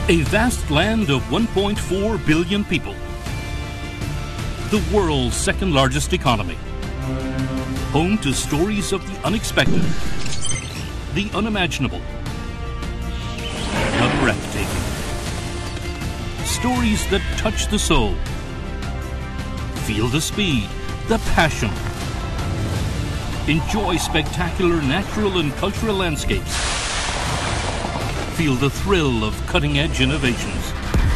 A vast land of 1.4 billion people. The world's second largest economy. Home to stories of the unexpected, the unimaginable, the breathtaking. Stories that touch the soul. Feel the speed, the passion. Enjoy spectacular natural and cultural landscapes. Feel the thrill of cutting-edge innovations.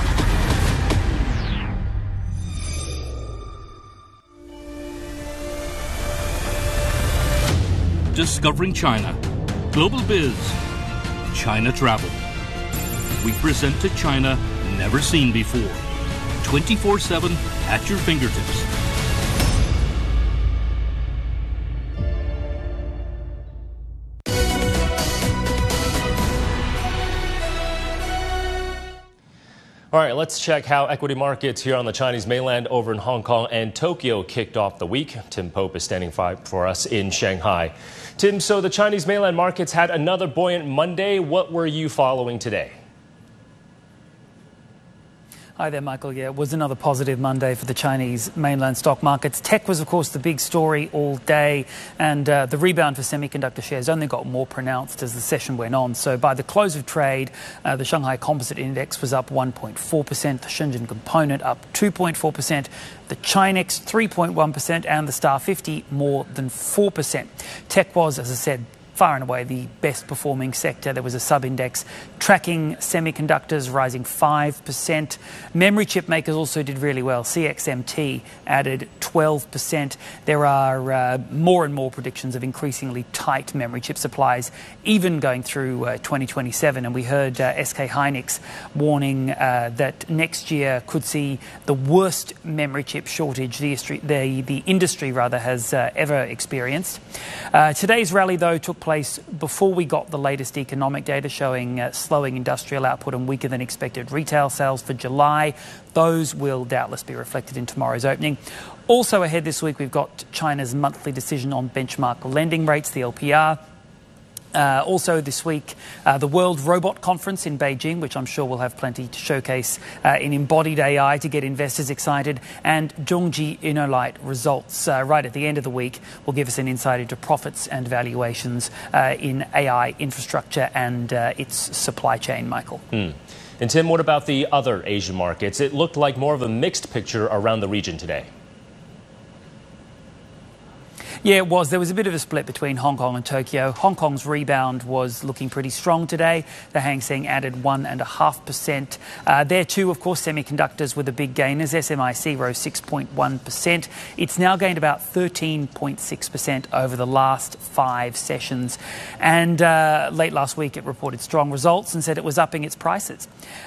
Discovering China. Global Biz. China Travel. We present to China never seen before. 24/7 at your fingertips. All right, let's check how equity markets here on the Chinese mainland, over in Hong Kong and Tokyo, kicked off the week. Tim Pope is standing by for us in Shanghai. Tim, so the Chinese mainland markets had another buoyant Monday. What were you following today? Hi there, Michael. Yeah, it was another positive Monday for the Chinese mainland stock markets. Tech was, of course, the big story all day, and the rebound for semiconductor shares only got more pronounced as the session went on. So by the close of trade, the Shanghai Composite Index was up 1.4%, the Shenzhen Component up 2.4%, the Chinex 3.1%, and the Star 50 more than 4%. Tech was, as I said, far and away the best performing sector. There was a sub-index tracking semiconductors rising 5%. Memory chip makers also did really well. CXMT added 12%. There are more and more predictions of increasingly tight memory chip supplies, even going through 2027. And we heard SK Hynix warning that next year could see the worst memory chip shortage the industry has ever experienced. Today's rally, though, took place before we got the latest economic data showing slowing industrial output and weaker than expected retail sales for July. Those will doubtless be reflected in tomorrow's opening. Also ahead this week, we've got China's monthly decision on benchmark lending rates, the LPR. Also this week, the World Robot Conference in Beijing, which I'm sure will have plenty to showcase in embodied AI to get investors excited, and Zhongji InnoLight results right at the end of the week will give us an insight into profits and valuations in AI infrastructure and its supply chain, Michael. And Tim, what about the other Asian markets? It looked like more of a mixed picture around the region today. Yeah, it was. There was a bit of a split between Hong Kong and Tokyo. Hong Kong's rebound was looking pretty strong today. The Hang Seng added 1.5%. There too, of course, semiconductors were the big gainers. SMIC rose 6.1%. It's now gained about 13.6% over the last 5 sessions. And late last week, it reported strong results and said it was upping its prices.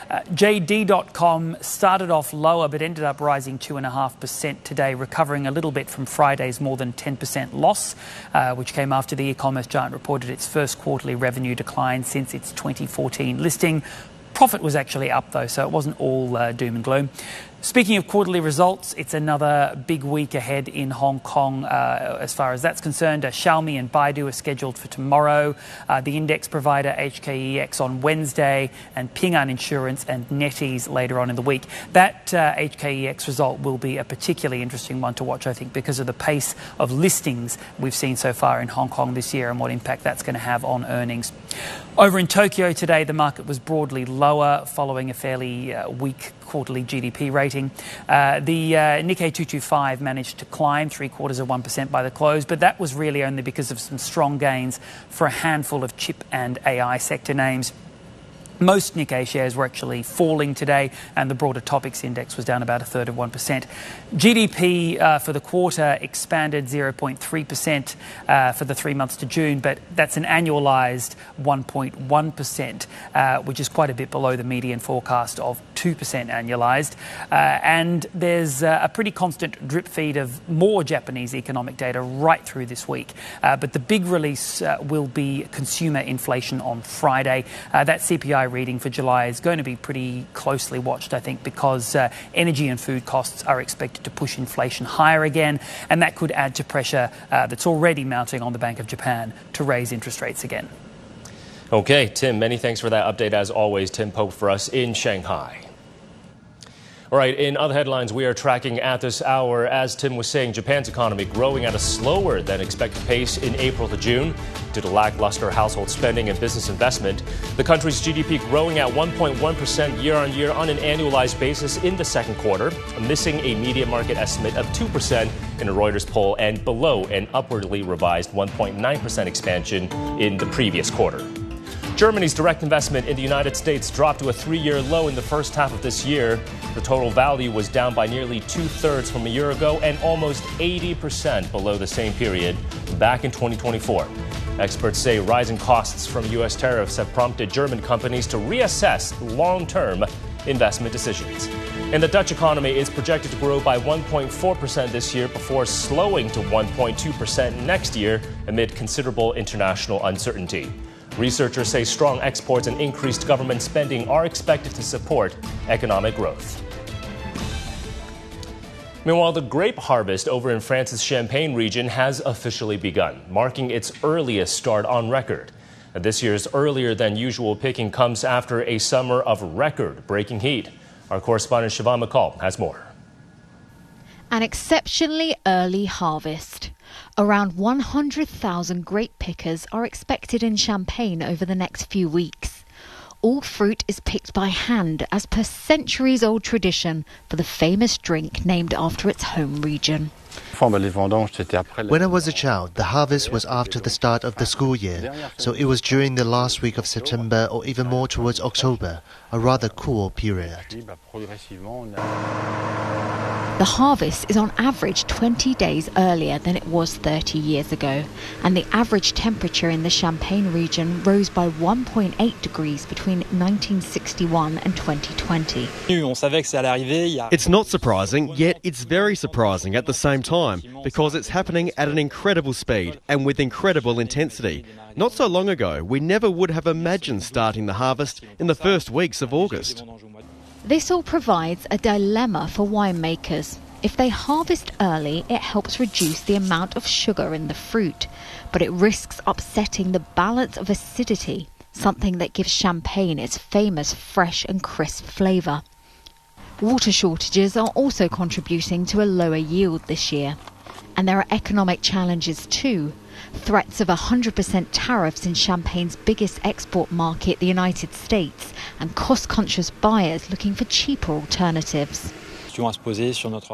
JD.com started off lower but ended up rising 2.5% today, recovering a little bit from Friday's more than 10% loss, which came after the e-commerce giant reported its first quarterly revenue decline since its 2014 listing. Profit was actually up, though, so it wasn't all doom and gloom. Speaking of quarterly results, it's another big week ahead in Hong Kong as far as that's concerned. Xiaomi and Baidu are scheduled for tomorrow. The index provider HKEX on Wednesday, and Ping An Insurance and NetEase later on in the week. That HKEX result will be a particularly interesting one to watch, I think, because of the pace of listings we've seen so far in Hong Kong this year and what impact that's going to have on earnings. Over in Tokyo today, the market was broadly lower following a fairly weak quarterly GDP rating. The Nikkei 225 managed to climb 0.75% by the close, but that was really only because of some strong gains for a handful of chip and AI sector names. Most Nikkei shares were actually falling today, and the broader Topix index was down about 1/3%. GDP for the quarter expanded 0.3% for the 3 months to June, but that's an annualised 1.1%, which is quite a bit below the median forecast of 2% annualised. And there's a pretty constant drip feed of more Japanese economic data right through this week. But the big release will be consumer inflation on Friday. That CPI reading for July is going to be pretty closely watched, I think, because energy and food costs are expected to push inflation higher again, and that could add to pressure that's already mounting on the Bank of Japan to raise interest rates again. Okay, Tim, many thanks for that update as always. Tim Pope for us in Shanghai. All right, in other headlines we are tracking at this hour, as Tim was saying, Japan's economy growing at a slower than expected pace in April to June due to lackluster household spending and business investment. The country's GDP growing at 1.1% year-on-year on an annualized basis in the second quarter, missing a media market estimate of 2% in a Reuters poll and below an upwardly revised 1.9% expansion in the previous quarter. Germany's direct investment in the United States dropped to a 3-year low in the first half of this year. The total value was down by nearly 2/3 from a year ago and almost 80% below the same period back in 2024. Experts say rising costs from U.S. tariffs have prompted German companies to reassess long-term investment decisions. And the Dutch economy is projected to grow by 1.4% this year before slowing to 1.2% next year amid considerable international uncertainty. Researchers say strong exports and increased government spending are expected to support economic growth. Meanwhile, the grape harvest over in France's Champagne region has officially begun, marking its earliest start on record. This year's earlier than usual picking comes after a summer of record-breaking heat. Our correspondent Siobhan McCall has more. An exceptionally early harvest. Around 100,000 grape pickers are expected in Champagne over the next few weeks. All fruit is picked by hand as per centuries-old tradition for the famous drink named after its home region. When I was a child, the harvest was after the start of the school year, so it was during the last week of September or even more towards October, a rather cool period. The harvest is on average 20 days earlier than it was 30 years ago, and the average temperature in the Champagne region rose by 1.8 degrees between 1961 and 2020. It's not surprising, yet it's very surprising at the same time, because it's happening at an incredible speed and with incredible intensity. Not so long ago, we never would have imagined starting the harvest in the first weeks of August. This all provides a dilemma for winemakers. If they harvest early, it helps reduce the amount of sugar in the fruit, but it risks upsetting the balance of acidity, something that gives Champagne its famous fresh and crisp flavour. Water shortages are also contributing to a lower yield this year. And there are economic challenges too. Threats of 100% tariffs in Champagne's biggest export market, the United States, and cost-conscious buyers looking for cheaper alternatives.